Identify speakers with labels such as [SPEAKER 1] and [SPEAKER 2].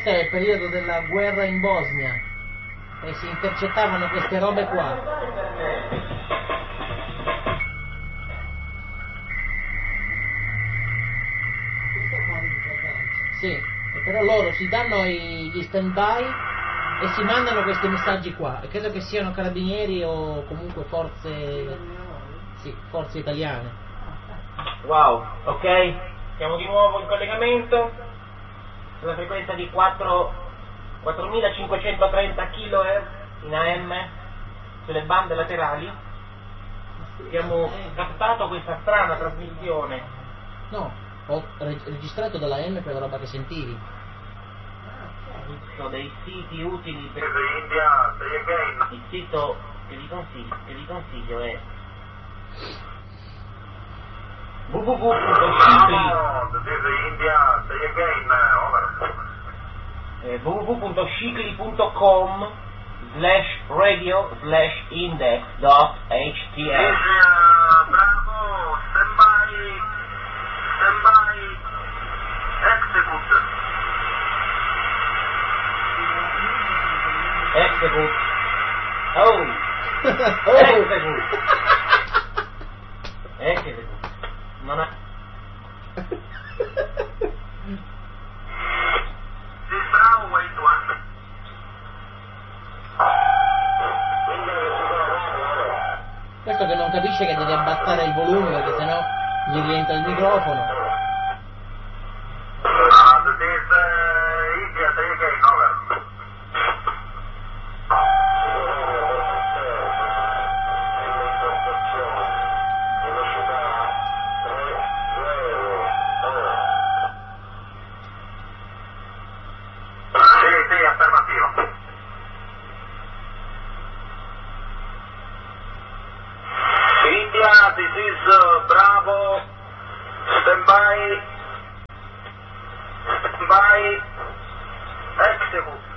[SPEAKER 1] questo è il periodo della guerra in Bosnia e si intercettavano queste robe qua. Sì, e però loro si danno gli stand-by e si mandano questi messaggi qua, e credo che siano carabinieri o comunque forze italiane.
[SPEAKER 2] Wow, ok, siamo di nuovo in collegamento sulla frequenza di 4530 kHz in AM sulle bande laterali. Abbiamo captato questa strana trasmissione.
[SPEAKER 1] No, ho registrato dalla M per la roba che sentivi.
[SPEAKER 2] Dei siti utili per il sito che vi consiglio è www.shikli.com/radio/index.html.
[SPEAKER 3] Bravo, standby,
[SPEAKER 2] Execute. Oh. Execute. Non è.
[SPEAKER 3] Sì, bravo, wait one.
[SPEAKER 1] Questo che non capisce che deve abbassare il volume perché sennò gli rientra il microfono.
[SPEAKER 3] This is India, say again, over. Sì, affermativo. India, this is Bravo, standby, execute.